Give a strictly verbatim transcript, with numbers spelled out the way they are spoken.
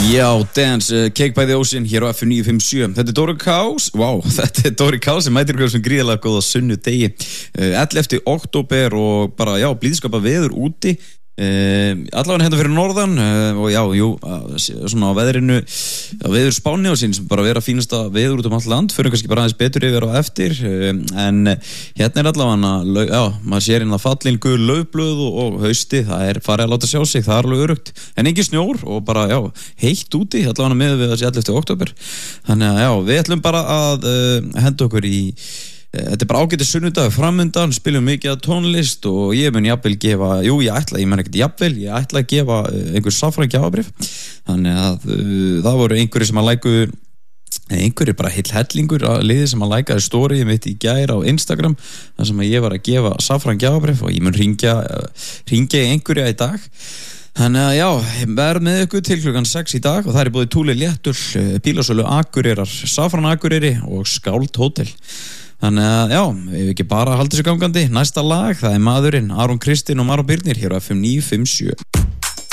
Já, Dance, uh, Cake by the Ocean hér á F M níu fimm sjö. Þetta er Dóri Kás, wow, þetta er Dóri Kás sem mætir ykkur sem gríðarlega góða sunnudegi. Uh, ellefta október og bara, já, blíðskapa veður úti. Uh, allavega hérna fyrir norðan uh, og já, jú, uh, svona á veðrinu á veður spáni og sín sem bara vera fínasta veður út um allt land, fyrir kannski bara aðeins betur yfir á eftir, uh, en uh, hérna er allavega, já, maður sér hérna fallin gul laufblöð og, og hausti, það er farið að láta sjá sig, það er alveg örugt, en engin snjór og bara, já, heitt úti, allavega með við þessi ellefta október, þannig að já, við ætlum bara að uh, henda okkur í Þetta er bara ágætis sunnudag framundan, spilum mikið að tónlist og ég mun jafnvel gefa, jú ég ætla, ég menn ekkert jafnvel, ég ætla að gefa einhver safran gjafabréf, þannig að uh, það voru einhverjir sem að læku, einhverjir bara heill hellingur að liði sem að lækaði storyið mitt í gær á Instagram, þar sem að ég var að gefa safran gjafabréf og ég mun ringja, uh, ringja einhverja í dag. Þannig að já, verð með ykkur til klukkan sex í dag og það er búið Túli Léttul, Bílasölu Akureyrar, Safran Akureyri og Skáld Hótel. Þannig að já, við ekki bara halda þessu gangandi. Næsta lag, það er maðurinn Aron Kristinn og Maro Birnir hér á F M níu fimm sjö.